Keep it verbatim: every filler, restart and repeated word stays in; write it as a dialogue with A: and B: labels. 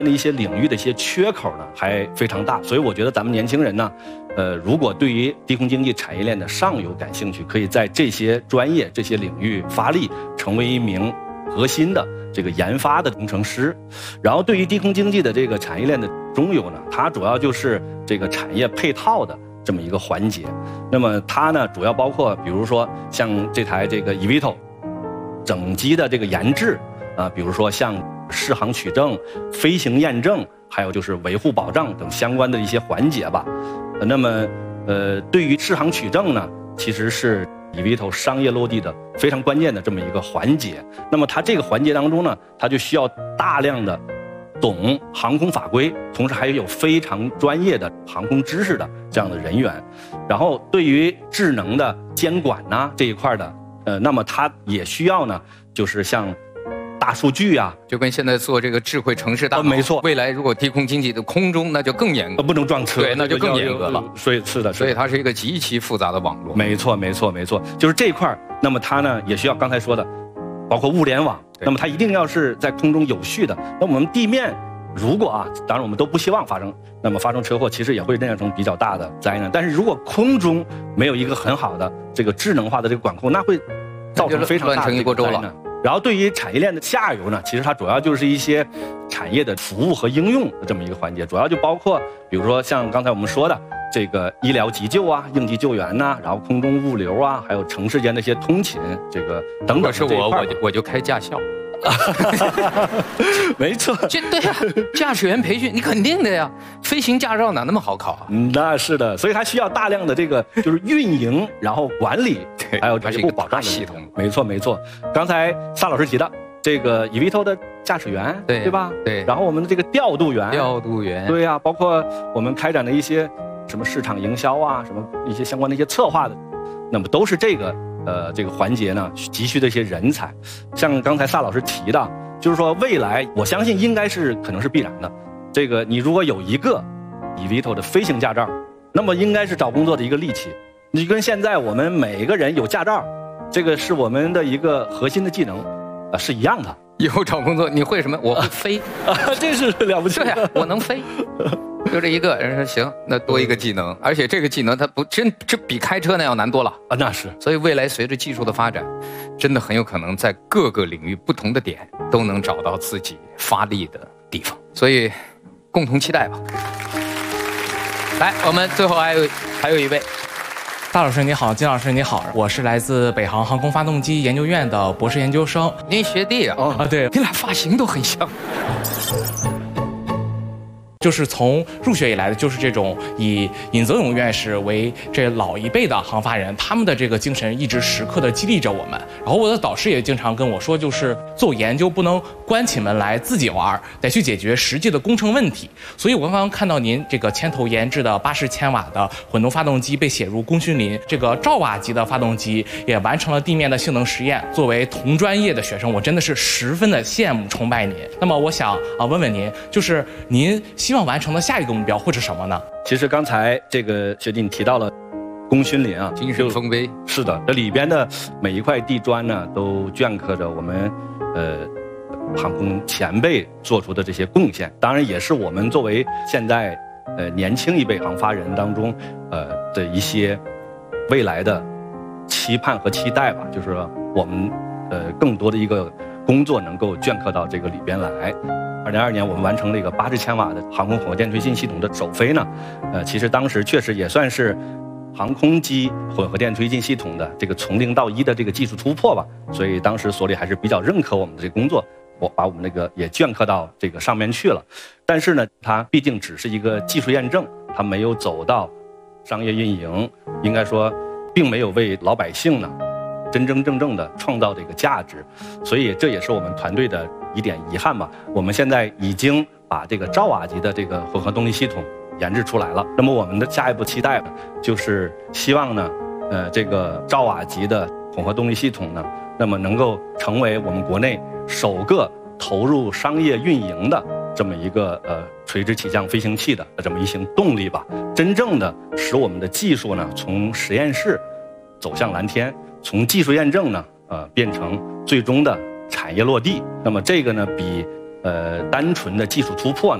A: 的一些领域的一些缺口呢还非常大，所以我觉得咱们年轻人呢，呃，如果对于低空经济产业链的上游感兴趣，可以在这些专业、这些领域发力，成为一名核心的这个研发的工程师。然后对于低空经济的这个产业链的中游呢，它主要就是这个产业配套的这么一个环节。那么它呢，主要包括比如说像这台这个 eVTOL 整机的这个研制啊、呃，比如说像适航取证、飞行验证，还有就是维护保障等相关的一些环节吧。呃、那么，呃，对于适航取证呢，其实是eVTOL商业落地的非常关键的这么一个环节。那么它这个环节当中呢，它就需要大量的懂航空法规，同时还有非常专业的航空知识的这样的人员。然后对于智能的监管呐、啊、这一块的，呃，那么它也需要呢，就是像大数据啊，
B: 就跟现在做这个智慧城市大脑、
A: 呃、没错。
B: 未来如果低空经济的空中，那就更严格，
A: 不能撞车，
B: 对，那就更严格了。
A: 所以是的，
B: 所以它是一个极其复杂的网络。
A: 没错，没错，没错，就是这一块。那么它呢，也需要刚才说的，包括物联网。那么它一定要是在空中有序的。那我们地面如果啊，当然我们都不希望发生，那么发生车祸，其实也会酿成比较大的灾难。但是如果空中没有一个很好的这个智能化的这个管控，那会造成非常大的灾难。然后对于产业链的下游呢，其实它主要就是一些产业的服务和应用的这么一个环节，主要就包括比如说像刚才我们说的这个医疗急救啊、应急救援呐、啊，然后空中物流啊，还有城市间的一些通勤，这个等等。
B: 是我我就我就开驾校。
A: 没错，
B: 这对呀、啊，驾驶员培训你肯定的呀，飞行驾照哪那么好考啊？
A: 嗯，那是的，所以它需要大量的这个就是运营，然后管理，还有维护保障
B: 系统。
A: 没错没错，刚才萨老师提到这个 eVTOL 的驾驶员，
B: 对
A: 对吧？
B: 对，
A: 然后我们的这个调度员，
B: 调度员，
A: 对呀、啊，包括我们开展的一些什么市场营销啊，什么一些相关的一些策划的，那么都是这个。呃，这个环节呢，急需的一些人才，像刚才萨老师提的，就是说未来，我相信应该是可能是必然的。这个你如果有一个 eVTOL 的飞行驾照，那么应该是找工作的一个利器。你跟现在我们每个人有驾照，这个是我们的一个核心的技能，啊、呃，是一样的。
B: 以后找工作你会什么？我会飞
A: 啊，这是了不起。
B: 对呀、啊，我能飞。就这一个人说行，那多一个技能，而且这个技能它不真这比开车那要难多了
A: 啊，那是。
B: 所以未来随着技术的发展，真的很有可能在各个领域不同的点都能找到自己发力的地方，所以共同期待吧。来，我们最后还有还有一位。
C: 大老师你好，金老师你好，我是来自北航航空发动机研究院的博士研究生。
B: 您学弟啊？
C: 啊，对，
B: 你俩发型都很像。
C: 就是从入学以来的，就是这种以尹泽勇院士为这老一辈的航发人，他们的这个精神一直时刻的激励着我们。然后我的导师也经常跟我说，就是做研究不能关起门来自己玩，得去解决实际的工程问题。所以我刚刚看到您这个牵头研制的八十千瓦的混动发动机被写入功勋林，这个兆瓦级的发动机也完成了地面的性能实验。作为同专业的学生，我真的是十分的羡慕崇拜您。那么我想啊问问您，就是您希望完成的下一个目标会是什么呢？
A: 其实刚才这个学弟你提到了功勋林啊，
B: 精神丰碑。
A: 是的，这里边的每一块地砖呢，都镌刻着我们呃航空前辈做出的这些贡献，当然也是我们作为现在呃年轻一辈航发人当中呃的一些未来的期盼和期待吧，就是说我们呃更多的一个工作能够镌刻到这个里边来。二零二二年，我们完成这个八十千瓦的航空混合电推进系统的首飞呢，呃，其实当时确实也算是航空机混合电推进系统的这个从零到一的这个技术突破吧。所以当时所里还是比较认可我们的这个工作，我把我们那个也镌刻到这个上面去了。但是呢，它毕竟只是一个技术验证，它没有走到商业运营，应该说，并没有为老百姓呢真真正正的创造这个价值，所以这也是我们团队的一点遗憾吧。我们现在已经把这个兆瓦级的这个混合动力系统研制出来了，那么我们的下一步期待呢，就是希望呢，呃，这个兆瓦级的混合动力系统呢，那么能够成为我们国内首个投入商业运营的这么一个呃垂直起降飞行器的这么一型动力吧，真正的使我们的技术呢从实验室走向蓝天，从技术验证呢，呃，变成最终的产业落地。那么这个呢，比呃单纯的技术突破呢。